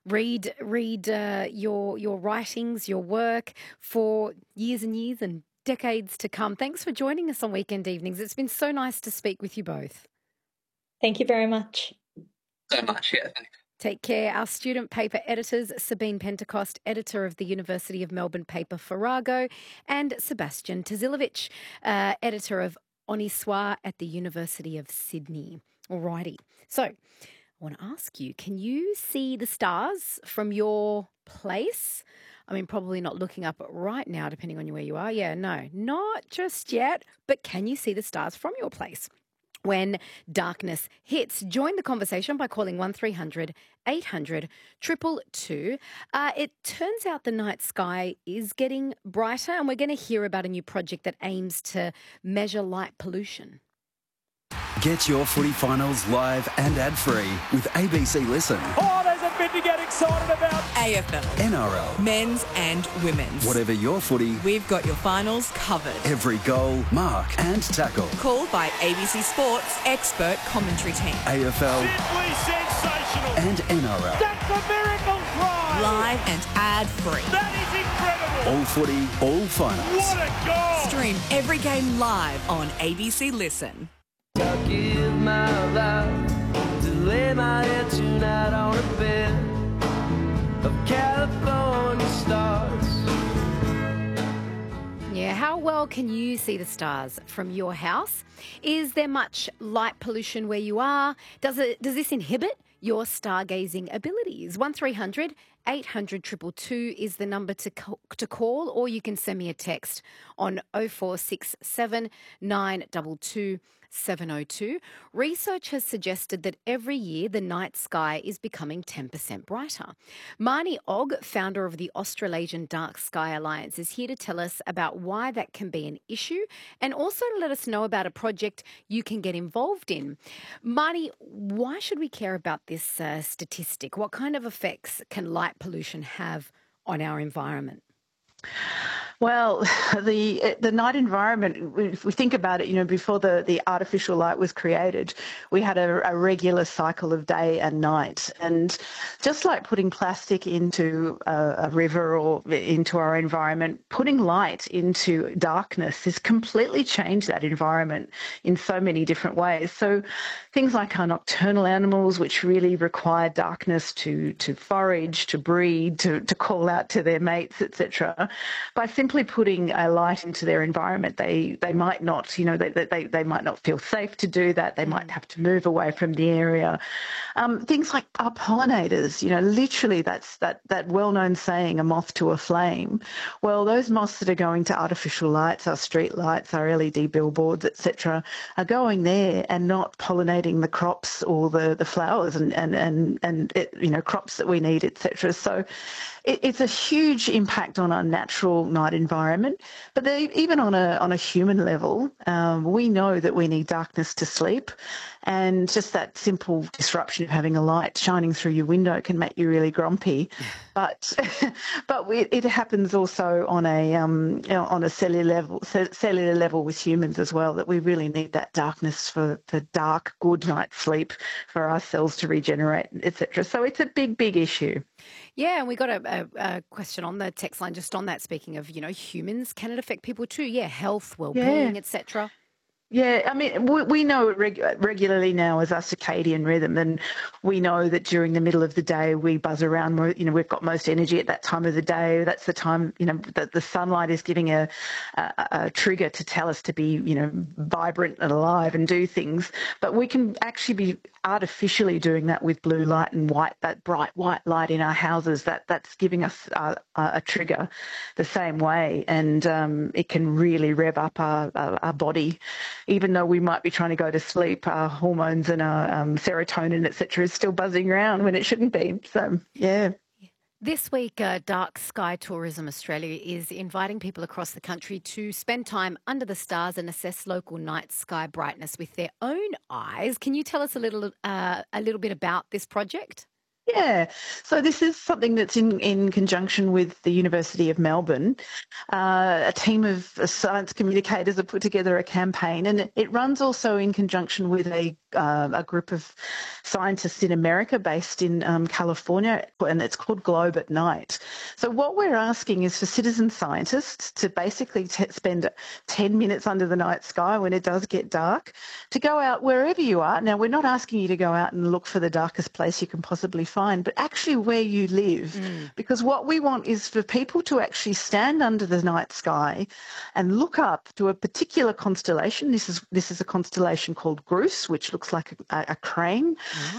read your writings, your work for years and years and decades to come. Thanks for joining us on Weekend Evenings. It's been so nice to speak with you both. Thank you very much. So much, yeah. Take care. Our student paper editors, Sabine Pentecost, editor of the University of Melbourne paper Farrago, and Sebastian Tazilovic, editor of Oniswa at the University of Sydney. Alrighty. So I want to ask you, can you see the stars from your place? I mean, probably not looking up right now, depending on where you are. Yeah, no, not just yet. But can you see the stars from your place? When darkness hits, join the conversation by calling 1300 800 222. It turns out the night sky is getting brighter, and we're going to hear about a new project that aims to measure light pollution. Get your footy finals live and ad-free with ABC Listen. Oh, there's a bit to get excited about. AFL, NRL. men's and women's. Whatever your footy, We've got your finals covered. every goal, mark and tackle. Called by ABC Sports expert commentary team. AFL Simply sensational. and NRL. That's a miracle try. Live and ad-free. That is incredible. All footy, all finals. What a goal. Stream every game live on ABC Listen. I'll give my life to lay my head tonight on a bed of California stars. Yeah, how well can you see the stars from your house? Is there much light pollution where you are? Does this inhibit your stargazing abilities? 1300 800 222 is the number to call, or you can send me a text on 0467 922 702. Research has suggested that every year the night sky is becoming 10% brighter. Marnie Ogg, founder of the Australasian Dark Sky Alliance, is here to tell us about why that can be an issue and also to let us know about a project you can get involved in. Marnie, why should we care about this statistic? What kind of effects can light pollution have on our environment? Well, the night environment, if we think about it, before the artificial light was created, we had a regular cycle of day and night. And just like putting plastic into a river or into our environment, putting light into darkness has completely changed that environment in so many different ways. So things like our nocturnal animals, which really require darkness to forage, to breed, to call out to their mates, etc. By simply putting a light into their environment, they might not, they might not feel safe to do that. They might have to move away from the area. Things like our pollinators, literally that's that well-known saying, a moth to a flame. Well, those moths that are going to artificial lights, our street lights, our LED billboards, etc., are going there and not pollinating the crops or the flowers and crops that we need, etc. So it's a huge impact on our natural night environment. But even on a human level, we know that we need darkness to sleep, and just that simple disruption of having a light shining through your window can make you really grumpy. But it happens also on a cellular level with humans as well, that we really need that darkness for dark, good night's sleep, for our cells to regenerate, etc. So it's a big issue. Yeah, and we got a question on the text line just on that. Speaking of, humans, can it affect people too? Yeah, health, well-being, etc. Yeah, I mean, we know it regularly now as our circadian rhythm, and we know that during the middle of the day we buzz around more, we've got most energy at that time of the day. That's the time, that the sunlight is giving a trigger to tell us to be, vibrant and alive and do things. But we can actually be artificially doing that with blue light and white, that bright white light in our houses, that's giving us a trigger the same way. And it can really rev up our body. Even though we might be trying to go to sleep, our hormones and our serotonin, etc., is still buzzing around when it shouldn't be. So, yeah. This week, Dark Sky Tourism Australia is inviting people across the country to spend time under the stars and assess local night sky brightness with their own eyes. Can you tell us a little bit about this project? Yeah, so this is something that's in conjunction with the University of Melbourne. A team of science communicators have put together a campaign, and it runs also in conjunction with a group of scientists in America based in California, and it's called Globe at Night. So what we're asking is for citizen scientists to basically spend 10 minutes under the night sky when it does get dark, to go out wherever you are. Now, we're not asking you to go out and look for the darkest place you can possibly find, but actually where you live, because what we want is for people to actually stand under the night sky and look up to a particular constellation. This is a constellation called Grus, which looks like a crane.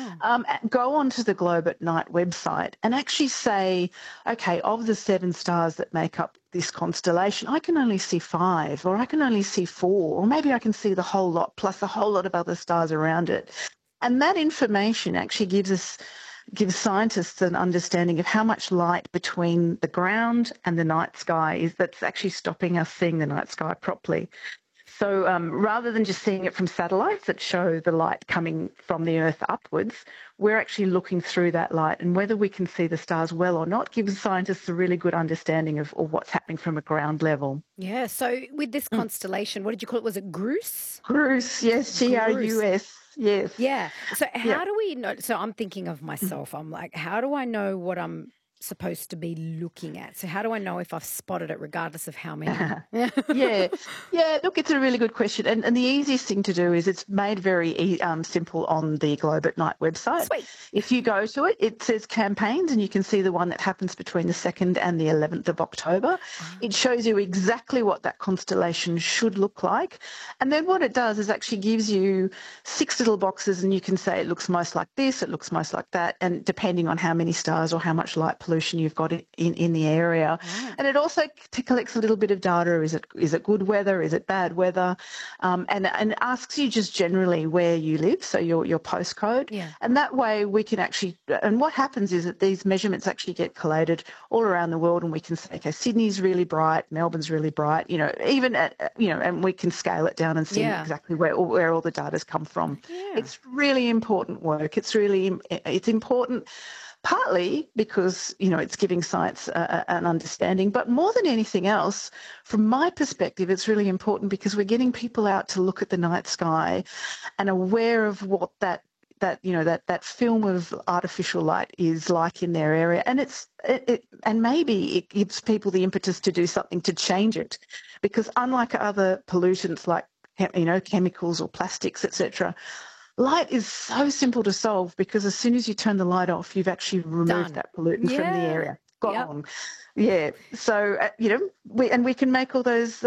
Go onto the Globe at Night website and actually say, okay, of the 7 stars that make up this constellation, I can only see 5, or I can only see 4, or maybe I can see the whole lot plus a whole lot of other stars around it. And that information actually gives scientists an understanding of how much light between the ground and the night sky is that's actually stopping us seeing the night sky properly. So rather than just seeing it from satellites that show the light coming from the Earth upwards, we're actually looking through that light, and whether we can see the stars well or not gives scientists a really good understanding of what's happening from a ground level. Yeah, so with this constellation, what did you call it? Was it Grus? Grus, yes, Grus. Yes. Yeah. So how do we know? So I'm thinking of myself. I'm like, how do I know what I'm supposed to be looking at? So how do I know if I've spotted it regardless of how many? Yeah, look, it's a really good question. And the easiest thing to do is it's made very simple on the Globe at Night website. Sweet. If you go to it, it says campaigns, and you can see the one that happens between the 2nd and the 11th of October. It shows you exactly what that constellation should look like. And then what it does is actually gives you 6 little boxes, and you can say it looks most like this, it looks most like that, and depending on how many stars or how much light pollution you've got in the area. And it also collects a little bit of data. Is it good weather? Is it bad weather? And asks you just generally where you live, so your postcode. Yeah. And that way we can actually, and what happens is that these measurements actually get collated all around the world, and we can say, okay, Sydney's really bright, Melbourne's really bright, even at, and we can scale it down and see exactly where all the data's come from. Yeah. It's really important work. It's important partly because, it's giving science an understanding, but more than anything else, from my perspective, it's really important because we're getting people out to look at the night sky and aware of what that film of artificial light is like in their area, and and maybe it gives people the impetus to do something to change it, because unlike other pollutants like chemicals or plastics, etc., light is so simple to solve, because as soon as you turn the light off, you've actually removed that pollutant from the area. Gone. Yeah. So, we can make all those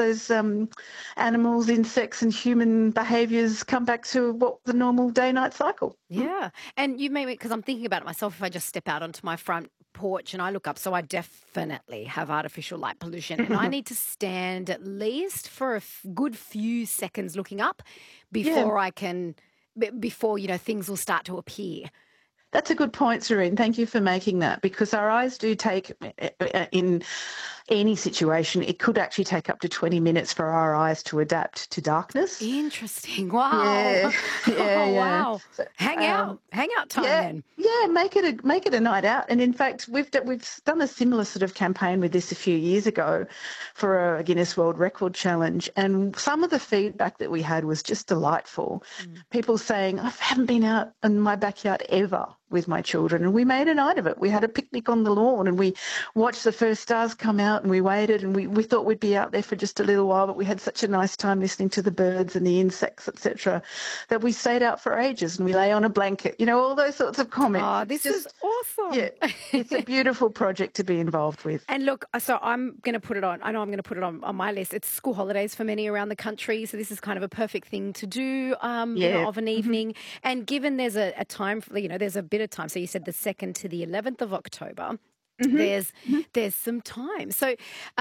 animals, insects and human behaviours come back to what the normal day-night cycle. Yeah. And you made me, because I'm thinking about it myself, if I just step out onto my front porch and I look up, so I definitely have artificial light pollution, and I need to stand at least for a good few seconds looking up before I can... before, things will start to appear. That's a good point, Serene. Thank you for making that, because our eyes do take, in any situation, it could actually take up to 20 minutes for our eyes to adapt to darkness. Interesting. Wow. Yeah. Wow. So, hang out time then. Yeah, make it a night out. And in fact, we've done a similar sort of campaign with this a few years ago for a Guinness World Record challenge, and some of the feedback that we had was just delightful. People saying, I haven't been out in my backyard ever with my children, and we made a night of it. We had a picnic on the lawn, and we watched the first stars come out, and we waited, and we thought we'd be out there for just a little while, but we had such a nice time listening to the birds and the insects, etc., that we stayed out for ages, and we lay on a blanket, all those sorts of comments. Oh, this is awesome. Yeah, it's a beautiful project to be involved with. And look, so I'm going to put it on. I know I'm going to put it on my list. It's school holidays for many around the country, so this is kind of a perfect thing to do of an evening. And given there's a time, there's a bit of time. So you said the 2nd to the 11th of October. There's some time. So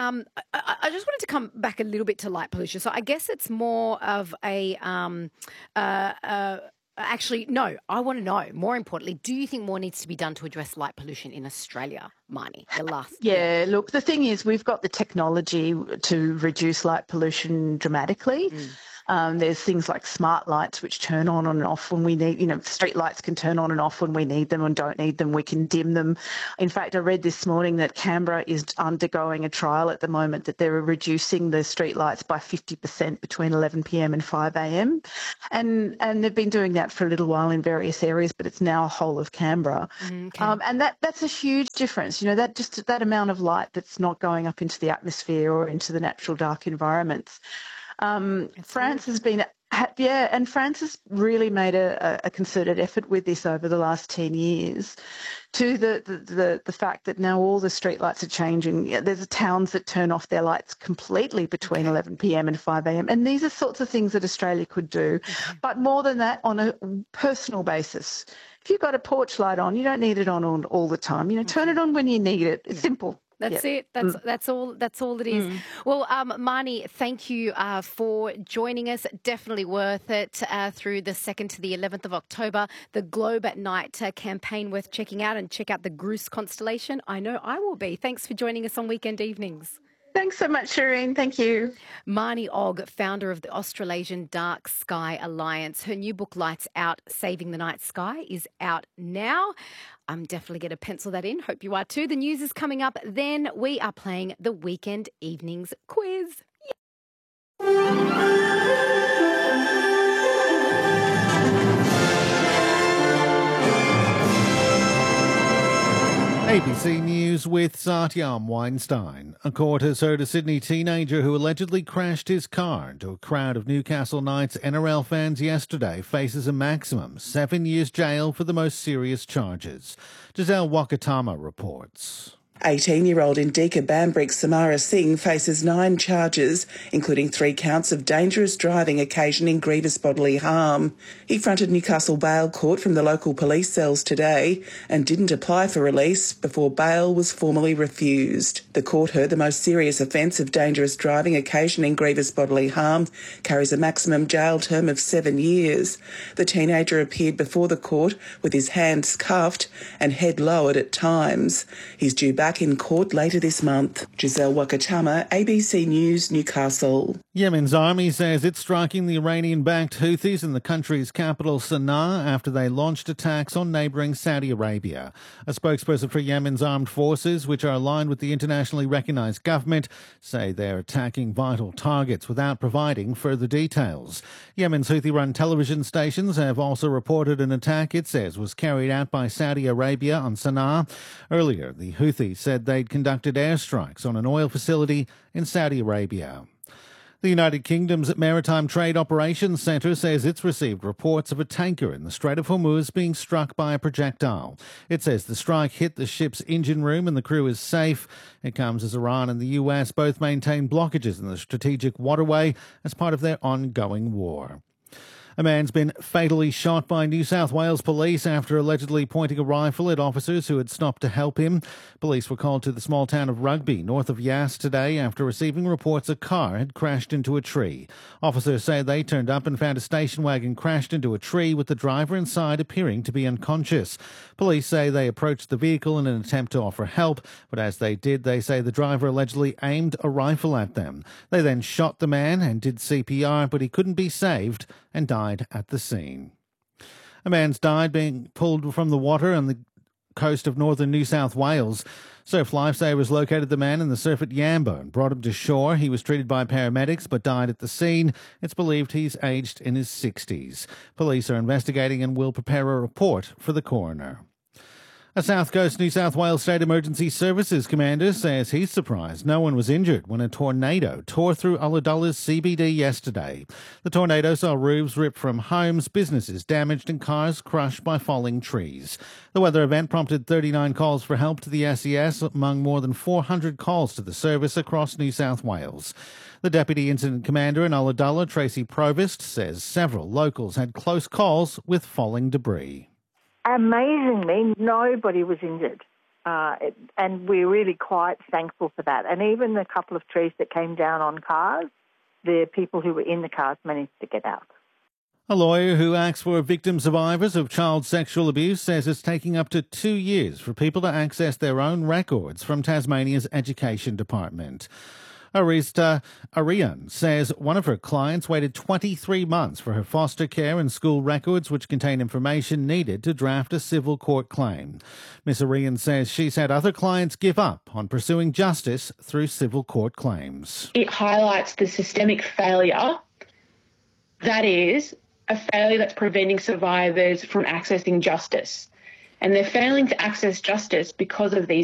I just wanted to come back a little bit to light pollution. So I guess it's more of a actually, no, I want to know, more importantly, do you think more needs to be done to address light pollution in Australia, Marnie? Look, the thing is, we've got the technology to reduce light pollution dramatically. There's things like smart lights which turn on and off when we need, street lights can turn on and off when we need them and don't need them. We can dim them. In fact, I read this morning that Canberra is undergoing a trial at the moment that they're reducing the street lights by 50% between 11 p.m. and 5 a.m. And they've been doing that for a little while in various areas, but it's now a whole of Canberra. Okay. And that's a huge difference. That amount of light that's not going up into the atmosphere or into the natural dark environments. France has been, and France has really made a concerted effort with this over the last 10 years. To the fact that now all the streetlights are changing. There's towns that turn off their lights completely between 11 p.m. and 5 a.m. And these are sorts of things that Australia could do. But more than that, on a personal basis. If you've got a porch light on, you don't need it on all the time. Turn it on when you need it. It's simple. That's it. That's all it is. Well, Marnie, thank you for joining us. Definitely worth it through the 2nd to the 11th of October. The Globe at Night campaign worth checking out, and check out the Grus constellation. I know I will be. Thanks for joining us on Weekend Evenings. Thanks so much, Shireen. Thank you. Marnie Ogg, founder of the Australasian Dark Sky Alliance. Her new book, Lights Out, Saving the Night Sky, is out now. I'm definitely going to pencil that in. Hope you are too. The news is coming up. Then we are playing the Weekend Evenings quiz. ABC News with Satyam Weinstein. A court has heard a Sydney teenager who allegedly crashed his car into a crowd of Newcastle Knights NRL fans yesterday faces a maximum 7 years jail for the most serious charges. Giselle Wakatama reports. 18-year-old Indika Bambrick Samara Singh faces 9 charges, including 3 counts of dangerous driving occasioning grievous bodily harm. He fronted Newcastle Bail Court from the local police cells today and didn't apply for release before bail was formally refused. The court heard the most serious offence of dangerous driving occasioning grievous bodily harm carries a maximum jail term of 7 years. The teenager appeared before the court with his hands cuffed and head lowered at times. He's due back in court later this month. Giselle Wakatama, ABC News, Newcastle. Yemen's army says it's striking the Iranian-backed Houthis in the country's capital Sana'a after they launched attacks on neighbouring Saudi Arabia. A spokesperson for Yemen's armed forces, which are aligned with the internationally recognised government, say they're attacking vital targets without providing further details. Yemen's Houthi-run television stations have also reported an attack it says was carried out by Saudi Arabia on Sana'a. Earlier, the Houthis said they'd conducted airstrikes on an oil facility in Saudi Arabia. The United Kingdom's Maritime Trade Operations Centre says it's received reports of a tanker in the Strait of Hormuz being struck by a projectile. It says the strike hit the ship's engine room and the crew is safe. It comes as Iran and the US both maintain blockages in the strategic waterway as part of their ongoing war. A man's been fatally shot by New South Wales police after allegedly pointing a rifle at officers who had stopped to help him. Police were called to the small town of Rugby, north of Yass, today after receiving reports a car had crashed into a tree. Officers say they turned up and found a station wagon crashed into a tree with the driver inside appearing to be unconscious. Police say they approached the vehicle in an attempt to offer help, but as they did, they say the driver allegedly aimed a rifle at them. They then shot the man and did CPR, but he couldn't be saved and died at the scene. A man's died being pulled from the water on the coast of northern New South Wales. Surf Lifesavers located the man in the surf at Yamba and brought him to shore. He was treated by paramedics but died at the scene. It's believed he's aged in his 60s. Police are investigating and will prepare a report for the coroner. A South Coast New South Wales State Emergency Services commander says he's surprised no one was injured when a tornado tore through Ulladulla's CBD yesterday. The tornado saw roofs ripped from homes, businesses damaged and cars crushed by falling trees. The weather event prompted 39 calls for help to the SES among more than 400 calls to the service across New South Wales. The Deputy Incident Commander in Ulladulla, Tracy Provost, says several locals had close calls with falling debris. Amazingly, nobody was injured, and we're really quite thankful for that. And even the couple of trees that came down on cars, the people who were in the cars managed to get out. A lawyer who acts for victim survivors of child sexual abuse says it's taking up to 2 years for people to access their own records from Tasmania's Education Department. Arista Arian says one of her clients waited 23 months for her foster care and school records, which contain information needed to draft a civil court claim. Ms. Arian says she's had other clients give up on pursuing justice through civil court claims. It highlights the systemic failure, that is, a failure that's preventing survivors from accessing justice. And they're failing to access justice because of these